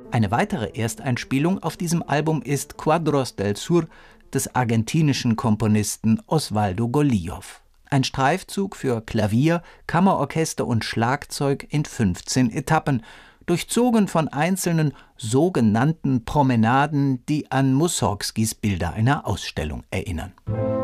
Eine weitere Ersteinspielung auf diesem Album ist Cuadros del Sur des argentinischen Komponisten Osvaldo Golijov. Ein Streifzug für Klavier, Kammerorchester und Schlagzeug in 15 Etappen, durchzogen von einzelnen sogenannten Promenaden, die an Mussorgskis Bilder einer Ausstellung erinnern.